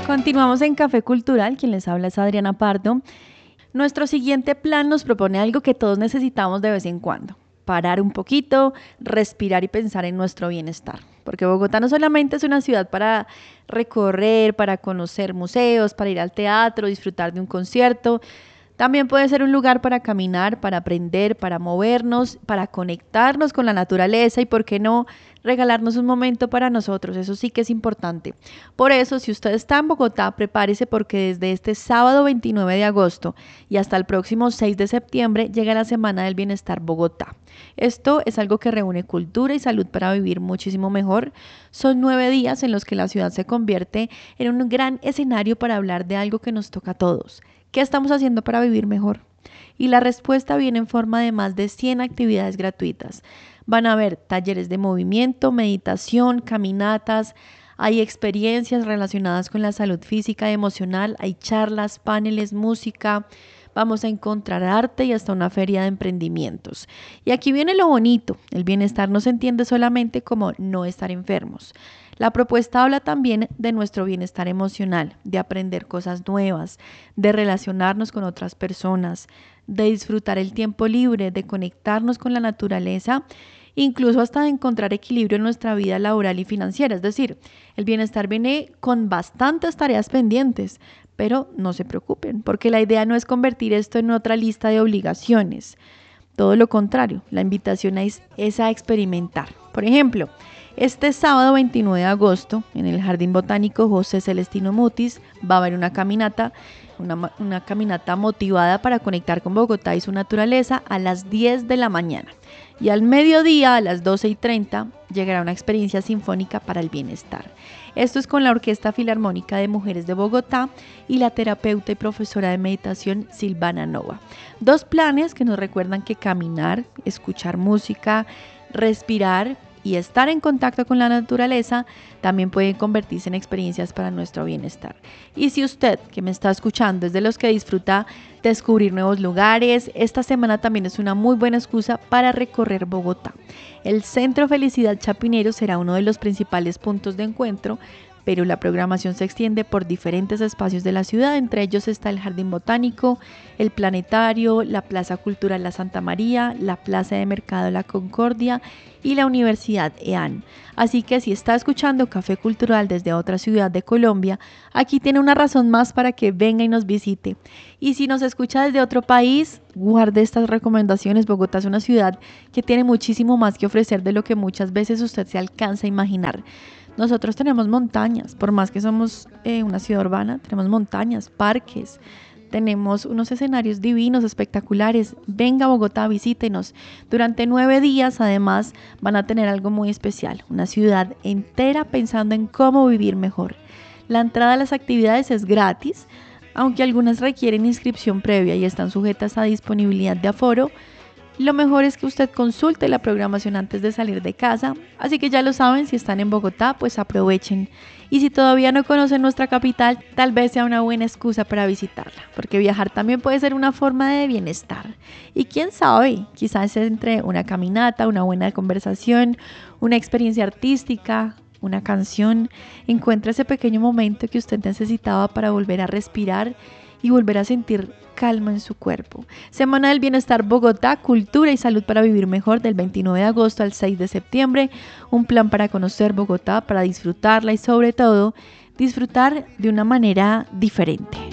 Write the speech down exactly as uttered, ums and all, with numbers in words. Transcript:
Continuamos en Café Cultural, quien les habla es Adriana Pardo. Nuestro siguiente plan nos propone algo que todos necesitamos de vez en cuando: parar un poquito, respirar y pensar en nuestro bienestar. Porque Bogotá no solamente es una ciudad para recorrer, para conocer museos, para ir al teatro, disfrutar de un concierto. También puede ser un lugar para caminar, para aprender, para movernos, para conectarnos con la naturaleza y, ¿por qué no?, regalarnos un momento para nosotros. Eso sí que es importante. Por eso, si usted está en Bogotá, prepárese, porque desde este sábado veintinueve de agosto y hasta el próximo seis de septiembre llega la Semana del Bienestar Bogotá. Esto es algo que reúne cultura y salud para vivir muchísimo mejor. Son nueve días en los que la ciudad se convierte en un gran escenario para hablar de algo que nos toca a todos. ¿Qué estamos haciendo para vivir mejor? Y la respuesta viene en forma de más de cien actividades gratuitas. Van a haber talleres de movimiento, meditación, caminatas, hay experiencias relacionadas con la salud física y emocional, hay charlas, paneles, música, vamos a encontrar arte y hasta una feria de emprendimientos. Y aquí viene lo bonito: el bienestar no se entiende solamente como no estar enfermos. La propuesta habla también de nuestro bienestar emocional, de aprender cosas nuevas, de relacionarnos con otras personas, de disfrutar el tiempo libre, de conectarnos con la naturaleza, incluso hasta de encontrar equilibrio en nuestra vida laboral y financiera. Es decir, el bienestar viene con bastantes tareas pendientes, pero no se preocupen, porque la idea no es convertir esto en otra lista de obligaciones. Todo lo contrario, la invitación es, es a experimentar. Por ejemplo, este sábado veintinueve de agosto, en el Jardín Botánico José Celestino Mutis, va a haber una caminata, una, una caminata motivada para conectar con Bogotá y su naturaleza a las diez de la mañana. Y al mediodía, a las doce y treinta, llegará una experiencia sinfónica para el bienestar. Esto es con la Orquesta Filarmónica de Mujeres de Bogotá y la terapeuta y profesora de meditación Silvana Nova. Dos planes que nos recuerdan que caminar, escuchar música, respirar y estar en contacto con la naturaleza también pueden convertirse en experiencias para nuestro bienestar. Y si usted, que me está escuchando, es de los que disfruta descubrir nuevos lugares, esta semana también es una muy buena excusa para recorrer Bogotá. El Centro Felicidad Chapinero será uno de los principales puntos de encuentro, pero la programación se extiende por diferentes espacios de la ciudad. Entre ellos está el Jardín Botánico, el Planetario, la Plaza Cultural La Santa María, la Plaza de Mercado La Concordia y la Universidad E A N. Así que si está escuchando Café Cultural desde otra ciudad de Colombia, aquí tiene una razón más para que venga y nos visite. Y si nos escucha desde otro país, guarde estas recomendaciones. Bogotá es una ciudad que tiene muchísimo más que ofrecer de lo que muchas veces usted se alcanza a imaginar. Nosotros tenemos montañas, por más que somos eh, una ciudad urbana, tenemos montañas, parques, tenemos unos escenarios divinos, espectaculares. Venga a Bogotá, visítenos. Durante nueve días, además, van a tener algo muy especial, una ciudad entera pensando en cómo vivir mejor. La entrada a las actividades es gratis, aunque algunas requieren inscripción previa y están sujetas a disponibilidad de aforo. Lo mejor es que usted consulte la programación antes de salir de casa, así que ya lo saben, si están en Bogotá, pues aprovechen. Y si todavía no conocen nuestra capital, tal vez sea una buena excusa para visitarla, porque viajar también puede ser una forma de bienestar. Y quién sabe, quizás entre una caminata, una buena conversación, una experiencia artística, una canción, encuentre ese pequeño momento que usted necesitaba para volver a respirar y volver a sentir calma en su cuerpo. Semana del Bienestar Bogotá, cultura y salud para vivir mejor, del veintinueve de agosto al seis de septiembre. Un plan para conocer Bogotá, para disfrutarla y sobre todo disfrutar de una manera diferente.